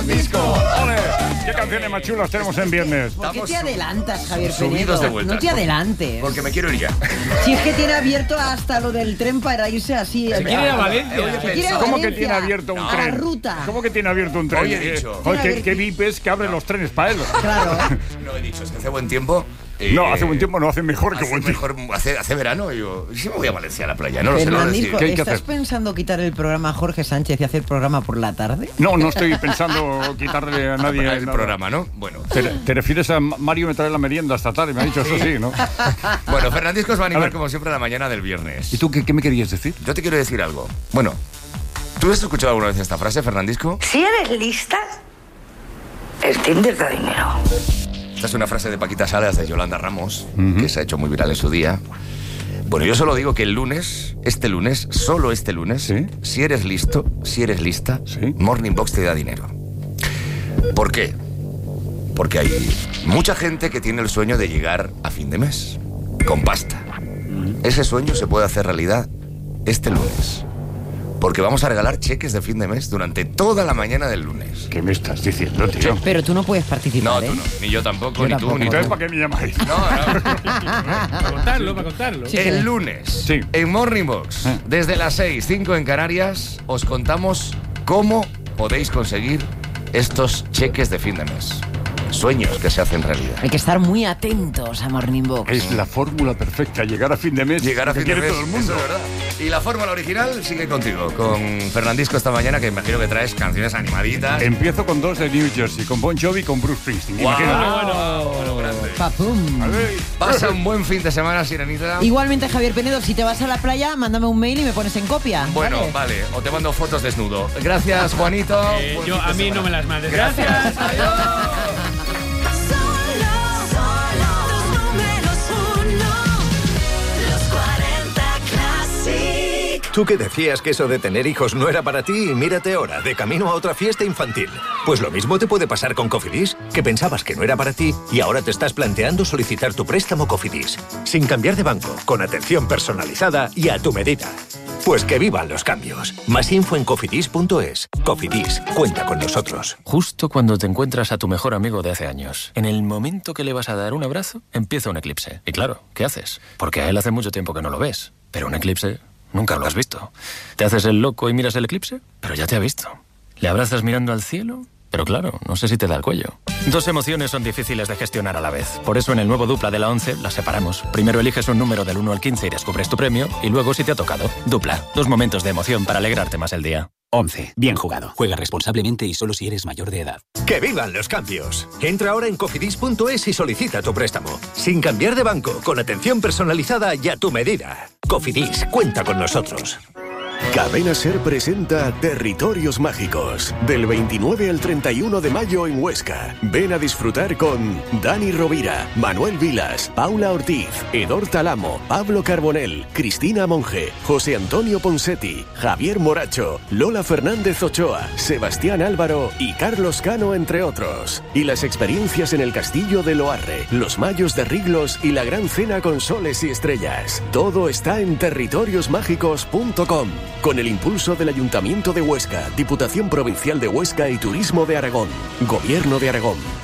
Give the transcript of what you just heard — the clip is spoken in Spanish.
Fernandisco. ¡Ole! ¿Qué canciones más chulas tenemos en viernes? ¿Por qué te adelantas, Javier subidos Penedo? de vueltas. No te adelantes. Porque me quiero ir ya. Si es que tiene abierto hasta lo del tren para irse así. Se quiere ir a Valencia. Se quiere ir a ¿Cómo que Valencia, tiene abierto un a tren? la ruta. ¿Cómo que tiene abierto un tren? Hoy he dicho. Oye, ¿qué vipes que abren los trenes para él? Claro. No he dicho, es que hace buen tiempo. No, hace buen tiempo no, hace mejor que Hace buen tiempo. mejor, hace verano. Yo sí me voy a Valencia a la playa. No lo sé, no lo decir. Fernandisco, ¿Qué hay que ¿estás hacer? pensando quitar el programa a Jorge Sánchez y hacer programa por la tarde? No, no estoy pensando quitarle a nadie El nada. programa, ¿no? Bueno. ¿Te refieres a Mario me trae la merienda esta tarde? Me ha dicho eso sí, ¿no? Bueno, Fernandisco os va a animar ver. como siempre la mañana del viernes. ¿Y tú qué me querías decir? Yo te quiero decir algo. Bueno, ¿tú has escuchado alguna vez esta frase, Fernandisco? Si eres lista, el Tinder da dinero. Esta es una frase de Paquita Salas de Yolanda Ramos, que se ha hecho muy viral en su día. Bueno, yo solo digo que el lunes, solo este lunes, ¿Sí? si eres listo, si eres lista, ¿Sí? Morning Box te da dinero. ¿Por qué? Porque hay mucha gente que tiene el sueño de llegar a fin de mes, con pasta. Ese sueño se puede hacer realidad este lunes. Porque vamos a regalar cheques de fin de mes durante toda la mañana del lunes. ¿Qué me estás diciendo, tío? Pero tú no puedes participar, No, tú no. Ni yo tampoco, Yo ni tampoco. tú, ni Entonces, tú. ¿para qué me llamáis? No. Para contarlo. Sí. El lunes, Sí. en Morning Box, desde las 6, 5 en Canarias, os contamos cómo podéis conseguir estos cheques de fin de mes. Sueños que se hacen realidad. Hay que estar muy atentos a Morning Box. Es la fórmula perfecta, llegar a fin de mes. Llegar a que fin de quiere mes, todo el mundo. eso es verdad. Y la fórmula original sigue contigo, con Fernandisco esta mañana, que imagino que traes canciones animaditas. Empiezo con dos de New Jersey, con Bon Jovi y con Bruce Springsteen. Guau. Imagínate. Bueno, grande. Papum. A ver. Pasa un buen fin de semana, Sirenita. Igualmente, Javier Penedo, si te vas a la playa, mándame un mail y me pones en copia. Bueno, vale, o te mando fotos desnudo. Gracias, Juanito. Buen Yo fin de a mí semana. no me las mandes. Gracias. Adiós. Tú que decías que eso de tener hijos no era para ti y mírate ahora, de camino a otra fiesta infantil. Pues lo mismo te puede pasar con Cofidis, que pensabas que no era para ti y ahora te estás planteando solicitar tu préstamo Cofidis. Sin cambiar de banco, con atención personalizada y a tu medida. Pues que vivan los cambios. Más info en cofidis.es. Cofidis, cuenta con nosotros. Justo cuando te encuentras a tu mejor amigo de hace años, en el momento que le vas a dar un abrazo, empieza un eclipse. Y claro, ¿qué haces? Porque a él hace mucho tiempo que no lo ves. Pero un eclipse nunca lo has visto. ¿Te haces el loco y miras el eclipse? Pero ya te ha visto. ¿Le abrazas mirando al cielo? Pero claro, no sé si te da el cuello. Dos emociones son difíciles de gestionar a la vez. Por eso en el nuevo Dupla de la 11 las separamos. Primero eliges un número del 1 al 15 y descubres tu premio. Y luego si te ha tocado. Dupla. Dos momentos de emoción para alegrarte más el día. 11. Bien jugado. Juega responsablemente y solo si eres mayor de edad. ¡Que vivan los cambios! Entra ahora en cofidis.es y solicita tu préstamo. Sin cambiar de banco, con atención personalizada y a tu medida. Cofidis, cuenta con nosotros. Cadena Ser presenta Territorios Mágicos, del 29 al 31 de mayo en Huesca. Ven a disfrutar con Dani Rovira, Manuel Vilas, Paula Ortiz, Edor Talamo, Pablo Carbonell, Cristina Monge, José Antonio Ponsetti, Javier Moracho, Lola Fernández Ochoa, Sebastián Álvaro y Carlos Cano, entre otros. Y las experiencias en el Castillo de Loarre, los Mayos de Riglos y la Gran Cena con Soles y Estrellas. Todo está en territoriosmágicos.com. Con el impulso del Ayuntamiento de Huesca, Diputación Provincial de Huesca y Turismo de Aragón. Gobierno de Aragón.